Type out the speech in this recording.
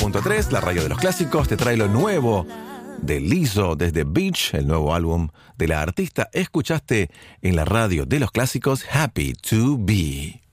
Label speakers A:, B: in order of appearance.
A: 106.3, la radio de los clásicos, te trae lo nuevo de Lizzo desde Beach, el nuevo álbum de la artista. Escuchaste en la radio de los clásicos Happy to Be.